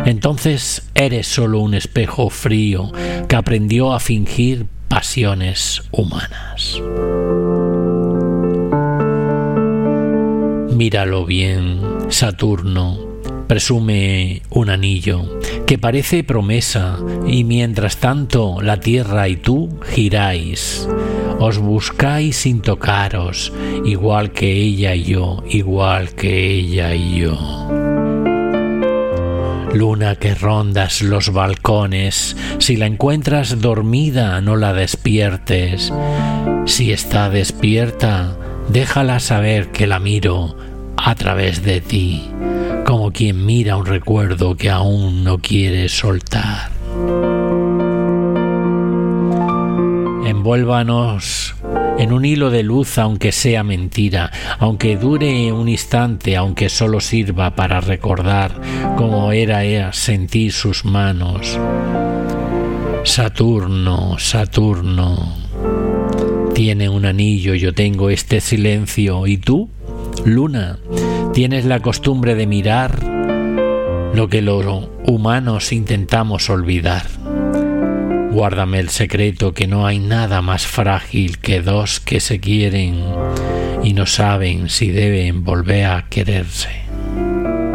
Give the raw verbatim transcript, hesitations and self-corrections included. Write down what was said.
Entonces eres solo un espejo frío que aprendió a fingir pasiones humanas. Míralo bien, Saturno. Presume un anillo que parece promesa, y mientras tanto la tierra y tú giráis. Os buscáis sin tocaros, igual que ella y yo, igual que ella y yo. Luna que rondas los balcones, si la encuentras dormida no la despiertes. Si está despierta, déjala saber que la miro a través de ti, como quien mira un recuerdo que aún no quiere soltar. Envuélvanos en un hilo de luz, aunque sea mentira, aunque dure un instante, aunque solo sirva para recordar cómo era ella sentir sus manos. Saturno, Saturno, tiene un anillo, yo tengo este silencio, ¿y tú? Luna, tienes la costumbre de mirar lo que los humanos intentamos olvidar. Guárdame el secreto que no hay nada más frágil que dos que se quieren y no saben si deben volver a quererse.